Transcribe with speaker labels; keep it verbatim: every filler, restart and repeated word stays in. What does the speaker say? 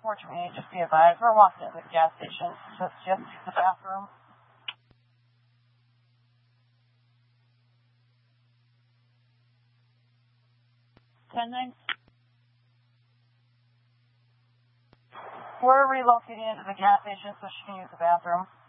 Speaker 1: four twenty-eight, just be advised. We're walking into the gas station, so it's just the bathroom. ten nine. We're relocating into the gas station so she can use the bathroom.